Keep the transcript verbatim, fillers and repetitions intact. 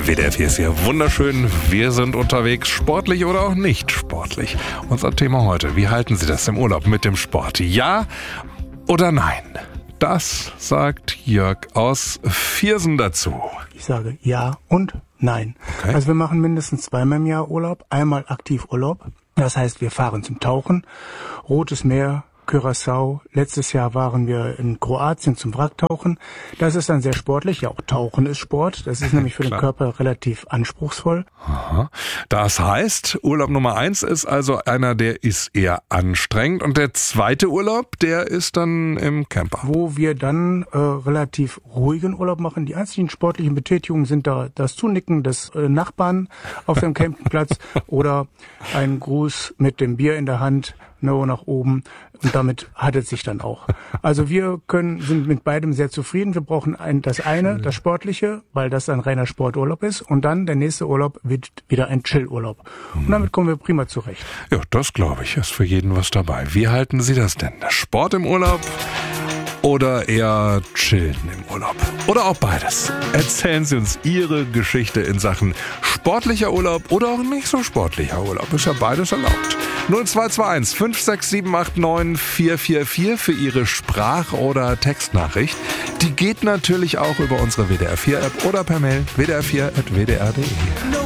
W D R vier ist hier wunderschön. Wir sind unterwegs, sportlich oder auch nicht sportlich. Unser Thema heute, wie halten Sie das im Urlaub mit dem Sport? Ja oder nein? Das sagt Jörg aus Viersen dazu. Ich sage ja und nein. Okay. Also wir machen mindestens zweimal im Jahr Urlaub. Einmal Aktivurlaub. Das heißt, wir fahren zum Tauchen. Rotes Meer, Curaçao. Letztes Jahr waren wir in Kroatien zum Wracktauchen. Das ist dann sehr sportlich. Ja, auch Tauchen ist Sport. Das ist nämlich für den Körper relativ anspruchsvoll. Aha. Das heißt, Urlaub Nummer eins ist also einer, der ist eher anstrengend. Und der zweite Urlaub, der ist dann im Camper. Wo wir dann äh, relativ ruhigen Urlaub machen. Die einzigen sportlichen Betätigungen sind da das Zunicken des äh, Nachbarn auf dem Campingplatz oder ein Gruß mit dem Bier in der Hand, no nach oben. Und damit hat es sich dann auch. Also wir können, sind mit beidem sehr zufrieden. Wir brauchen ein, das eine, das Sportliche, weil das ein reiner Sporturlaub ist. Und dann der nächste Urlaub wird wieder ein Chillurlaub. Und damit kommen wir prima zurecht. Ja, das glaube ich, ist für jeden was dabei. Wie halten Sie das denn? Sport im Urlaub oder eher chillen im Urlaub? Oder auch beides? Erzählen Sie uns Ihre Geschichte in Sachen sportlicher Urlaub oder auch nicht so sportlicher Urlaub. Ist ja beides erlaubt. null zwei zwei eins fünf sechs sieben acht neun vier vier vier für Ihre Sprach- oder Textnachricht. Die geht natürlich auch über unsere W D R vier App oder per Mail w d r vier at w d r punkt d e.